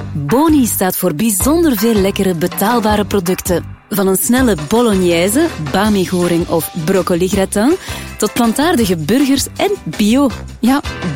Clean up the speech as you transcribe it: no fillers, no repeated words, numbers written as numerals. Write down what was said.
Boni staat voor bijzonder veel lekkere, betaalbare producten. Van een snelle bolognese, bami-goring of broccoli-gratin, tot plantaardige burgers en bio. Ja,